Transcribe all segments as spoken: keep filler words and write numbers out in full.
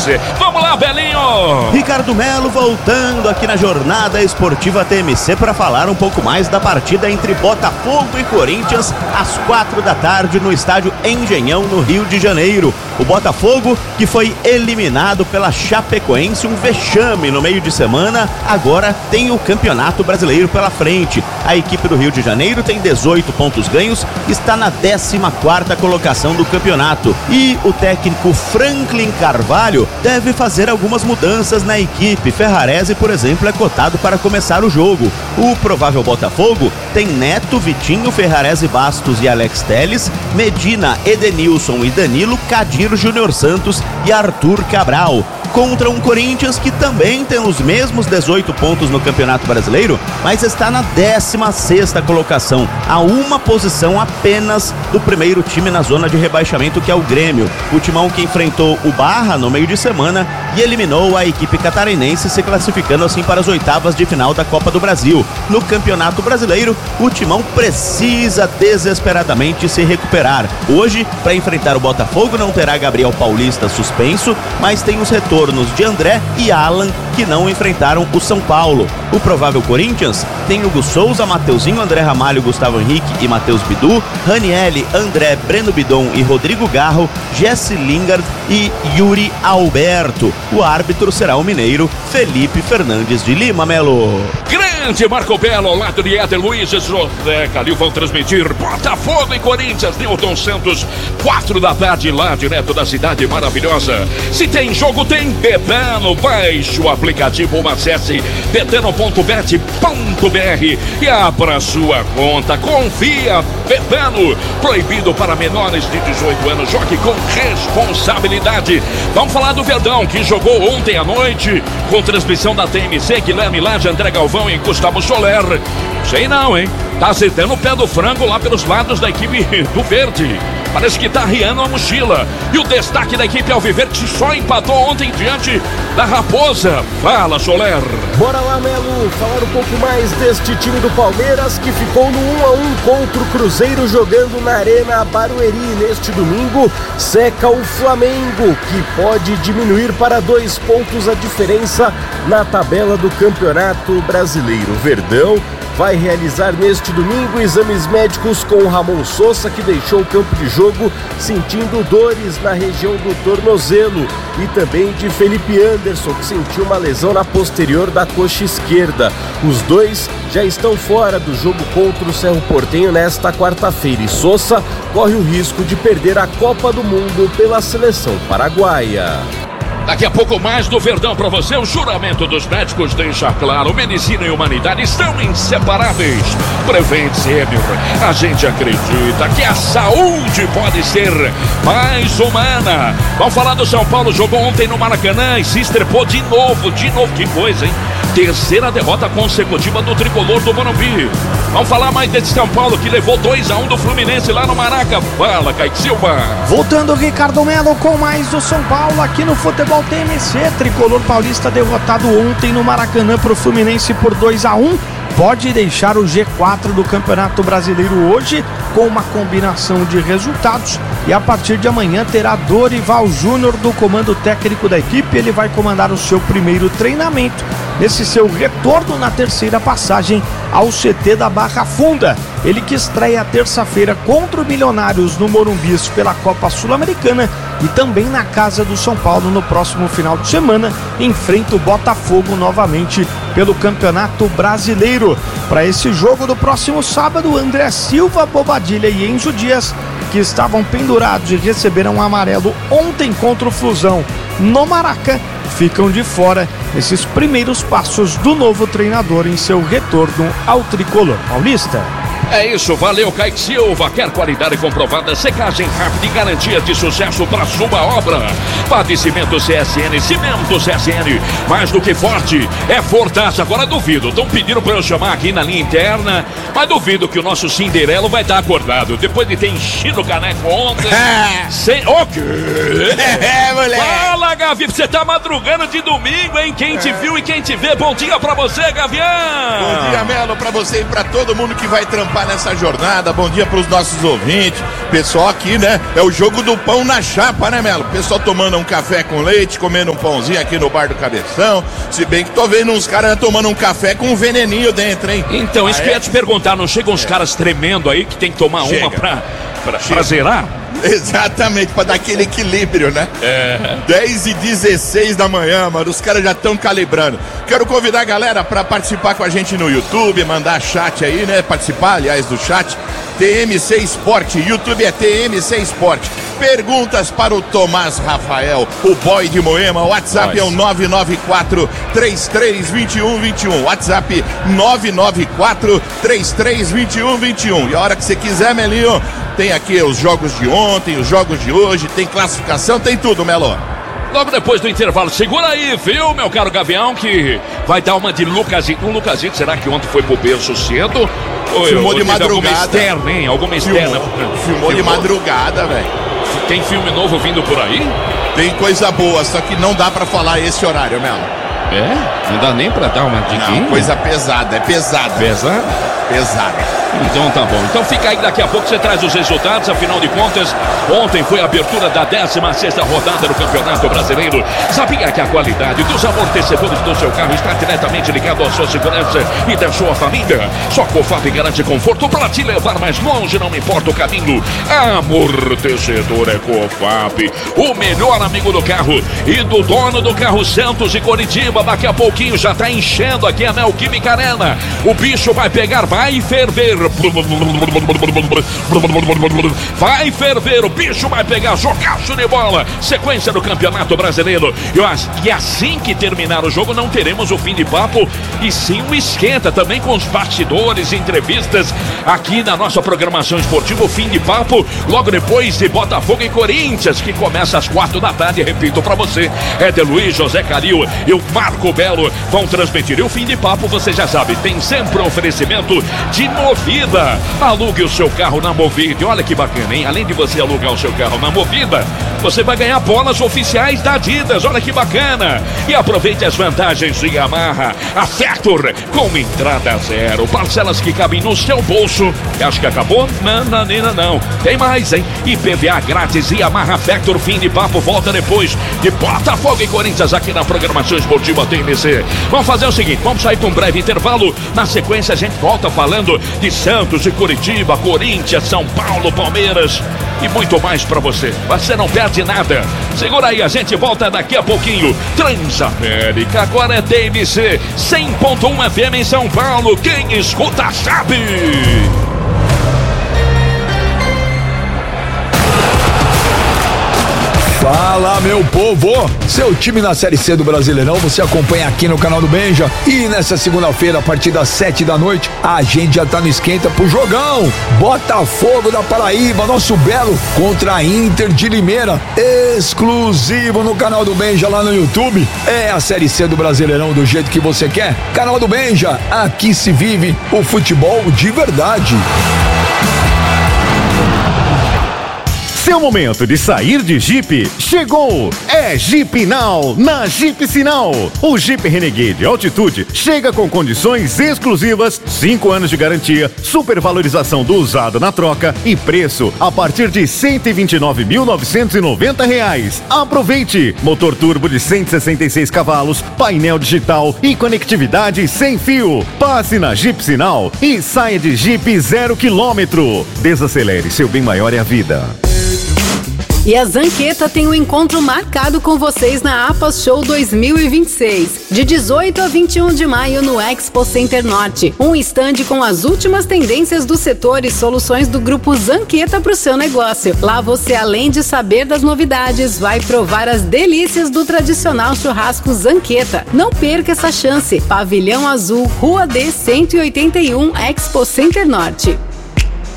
T M C. Vamos lá, Belinho! Ricardo Melo voltando aqui na Jornada Esportiva T M C para falar um pouco mais da partida entre Botafogo e Corinthians às quatro da tarde no estádio Engenhão, no Rio de Janeiro. O Botafogo, que foi eliminado pela Chapecoense, um vexame no meio de semana, agora tem o Campeonato Brasileiro pela frente. A equipe do Rio de Janeiro tem dezoito pontos ganhos, está na décima quarta colocação do campeonato. E o técnico Franklin Carvalho deve fazer algumas mudanças na equipe. Ferrarese, por exemplo, é cotado para começar o jogo. O provável Botafogo tem Neto, Vitinho, Ferrarese, Bastos e Alex Telles, Medina, Edenilson e Danilo, Kadir, Júnior Santos e Arthur Cabral, contra um Corinthians que também tem os mesmos dezoito pontos no Campeonato Brasileiro, mas está na décima sexta colocação, a uma posição apenas do primeiro time na zona de rebaixamento, que é o Grêmio. O timão que enfrentou o Barra no meio de semana e eliminou a equipe catarinense, se classificando assim para as oitavas de final da Copa do Brasil. No Campeonato Brasileiro, o timão precisa desesperadamente se recuperar. Hoje, para enfrentar o Botafogo, não terá Gabriel Paulista suspenso, mas tem os retornos de André e Alan, que não enfrentaram o São Paulo. O provável Corinthians tem Hugo Souza, Mateuzinho, André Ramalho, Gustavo Henrique e Matheus Bidu, Ranielli, André, Breno Bidon e Rodrigo Garro, Jesse Lingard e Yuri Alberto. O árbitro será o mineiro Felipe Fernandes de Lima, Melo. Grande Marco Belo ao lado de Éder Luiz e José Calil vão transmitir Botafogo e Corinthians, Newton Santos, quatro da tarde, lá direto da cidade maravilhosa. Se tem jogo, tem Betano. Baixe o aplicativo ou acesse betano ponto bet ponto br e abra sua conta. Confia, Betano. Proibido para menores de dezoito anos. Jogue com responsabilidade. Vamos falar do Verdão, que jogou ontem à noite com transmissão da T M C, Guilherme Lage, André Galvão e Gustavo Soler. Sei não, hein? Tá acertando o pé do frango lá pelos lados da equipe do Verde. Parece que tá riando a mochila. E o destaque da equipe Alviverde só empatou ontem diante da Raposa. Fala, Soler. Bora lá, Melo, falar um pouco mais deste time do Palmeiras, que ficou no um a um contra o Cruzeiro, jogando na Arena Barueri. Neste domingo, seca o Flamengo, que pode diminuir para dois pontos a diferença na tabela do Campeonato Brasileiro. O Verdão vai realizar neste domingo exames médicos com o Ramon Sousa, que deixou o campo de jogo sentindo dores na região do tornozelo, e também de Felipe Anderson, que sentiu uma lesão na posterior da coxa esquerda. Os dois já estão fora do jogo contra o Cerro Porteño nesta quarta-feira, e Sousa corre o risco de perder a Copa do Mundo pela seleção paraguaia. Daqui a pouco mais do Verdão para você. O juramento dos médicos deixa claro: medicina e humanidade estão inseparáveis. Prevent Senior, a gente acredita que a saúde pode ser mais humana. Vamos falar do São Paulo, jogou ontem no Maracanã e se estrepou de novo, de novo, que coisa, hein? Terceira derrota consecutiva do tricolor do Morumbi. Vamos falar mais desse São Paulo, que levou dois a um do Fluminense lá no Maraca. Fala, Kaique Silva. Voltando, Ricardo Melo com mais do São Paulo aqui no Futebol T M C. Tricolor paulista derrotado ontem no Maracanã pro Fluminense por dois a um. Pode deixar o G quatro do Campeonato Brasileiro hoje com uma combinação de resultados, e a partir de amanhã terá Dorival Júnior do comando técnico da equipe. Ele vai comandar o seu primeiro treinamento nesse seu retorno na terceira passagem ao C T da Barra Funda. Ele que estreia terça-feira contra o Milionários no Morumbi pela Copa Sul-Americana, e também na casa do São Paulo no próximo final de semana enfrenta o Botafogo novamente pelo Campeonato Brasileiro. Para esse jogo do próximo sábado, André Silva, Bobadilha e Enzo Dias, que estavam pendurados e receberam um amarelo ontem contra o Flusão no Maraca, ficam de fora nesses primeiros passos do novo treinador em seu retorno ao tricolor paulista. É isso, valeu, Kaique Silva. Quer qualidade comprovada, secagem rápida e garantia de sucesso para sua obra. Padecimento C S N, Cimento C S N, mais do que forte, é Fortaço. Agora duvido, estão pedindo para eu chamar aqui na linha interna, mas duvido que o nosso Cinderelo vai estar acordado, depois de ter enchido o caneco ontem. Sem... O quê? É, moleque. Fala, Gavi, você tá madrugando de domingo, hein? Quem te viu e quem te vê, bom dia pra você, Gavião. Bom dia, Melo, pra você e pra todo mundo que vai trampar participar nessa jornada. Bom dia pros nossos ouvintes. Pessoal aqui, né? É o jogo do pão na chapa, né, Melo? Pessoal tomando um café com leite, comendo um pãozinho aqui no bar do Cabeção. Se bem que tô vendo uns caras tomando um café com um veneninho dentro, hein? Então, isso ah, que eu é? ia te perguntar, não chegam uns é. caras tremendo aí que tem que tomar Chega. uma pra, pra, pra zerar? Exatamente, pra dar aquele equilíbrio, né? É. dez e dezesseis da manhã, mano, os caras já estão calibrando. Quero convidar a galera pra participar com a gente no YouTube, mandar chat aí, né? Participar, aliás, do chat. T M C Esporte, YouTube é T M C Esporte. Perguntas para o Tomás Rafael, o boy de Moema. O WhatsApp Nossa. é o nove nove quatro, três três dois um dois um. WhatsApp nove nove quatro, três três dois um dois um. E a hora que você quiser, Melinho, tem aqui os jogos de ontem, os jogos de hoje, tem classificação, tem tudo, Melo. Logo depois do intervalo, segura aí, viu, meu caro Gavião, que vai dar uma de Lucasito. Um Lucasito, será que ontem foi pro berço cedo? Ou, Filmou ou de madrugada. Alguma externa, hein? Alguma externa. Filmou, Filmou, Filmou de madrugada, velho. Tem filme novo vindo por aí? Tem coisa boa, só que não dá pra falar esse horário, Melo. É? Não dá nem pra dar uma diquinha? Não, coisa pesada, é pesada. Pesada? Pesada. Então tá bom. Então fica aí, daqui a pouco você traz os resultados. Afinal de contas, ontem foi a abertura da décima sexta rodada do Campeonato Brasileiro. Sabia que a qualidade dos amortecedores do seu carro está diretamente ligado à sua segurança e da sua família? Só a Cofap garante conforto para te levar mais longe, não importa o caminho. Amortecedor é Cofap, o melhor amigo do carro e do dono do carro Santos e Coritiba. Daqui a pouquinho já tá enchendo aqui a Neoquímica Arena. O bicho vai pegar, vai ferver. Vai ferver, o bicho vai pegar, jogaço de bola. Sequência do Campeonato Brasileiro. E assim que terminar o jogo, não teremos o fim de papo, e sim o esquenta também com os bastidores, entrevistas aqui na nossa programação esportiva. O fim de papo logo depois de Botafogo e Corinthians, que começa às quatro da tarde. Repito pra você, Éder Luiz, José Calil e o Marco Belo vão transmitir. E o fim de papo, você já sabe, tem sempre um oferecimento de Movida. Alugue o seu carro na Movida. Olha que bacana, hein? Além de você alugar o seu carro na Movida, você vai ganhar bolas oficiais da Adidas. Olha que bacana. E aproveite as vantagens de Yamaha. A Factor com entrada zero, parcelas que cabem no seu bolso. Acho que acabou? Não, não, não, não. Tem mais, hein? I P V A grátis e Yamaha Factor. Fim de papo volta depois de Botafogo e Corinthians aqui na programação esportiva T M C. Vamos fazer o seguinte, vamos sair para um breve intervalo. Na sequência a gente volta falando de Santos e Coritiba, Corinthians, São Paulo, Palmeiras e muito mais pra você. Você não perde nada. Segura aí, a gente volta daqui a pouquinho. Transamérica, agora é T M C cem ponto um F M em São Paulo. Quem escuta sabe. Fala, meu povo! Seu time na Série C do Brasileirão você acompanha aqui no canal do Benja. E nessa segunda-feira, a partir das sete da noite, a gente já tá no esquenta pro jogão. Botafogo da Paraíba, nosso Belo contra a Inter de Limeira. Exclusivo no canal do Benja lá no YouTube. É a Série C do Brasileirão do jeito que você quer. Canal do Benja, aqui se vive o futebol de verdade. Seu momento de sair de Jeep chegou! É Jeep Now, na Jeep Sinal. O Jeep Renegade Altitude chega com condições exclusivas, cinco anos de garantia, supervalorização do usado na troca e preço a partir de cento e vinte e nove mil novecentos e noventa reais. Aproveite! Motor turbo de cento e sessenta e seis cavalos, painel digital e conectividade sem fio. Passe na Jeep Sinal e saia de Jeep zero quilômetro. Desacelere, seu bem maior é a vida. E a Zanqueta tem um encontro marcado com vocês na APAS Show dois mil e vinte e seis, de dezoito a vinte e um de maio no Expo Center Norte. Um estande com as últimas tendências do setor e soluções do grupo Zanqueta para o seu negócio. Lá você, além de saber das novidades, vai provar as delícias do tradicional churrasco Zanqueta. Não perca essa chance. Pavilhão Azul, Rua D cento e oitenta e um, Expo Center Norte.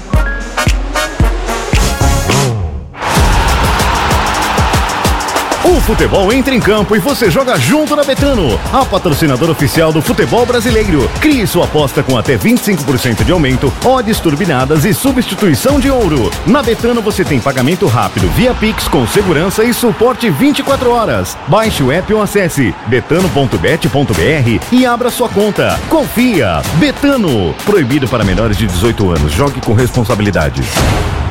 O O futebol entra em campo e você joga junto na Betano, a patrocinadora oficial do futebol brasileiro. Crie sua aposta com até vinte e cinco por cento de aumento, odds turbinadas e substituição de ouro. Na Betano você tem pagamento rápido via Pix com segurança e suporte vinte e quatro horas. Baixe o app ou acesse betano ponto bet ponto br e abra sua conta. Confia! Betano. Proibido para menores de dezoito anos. Jogue com responsabilidade.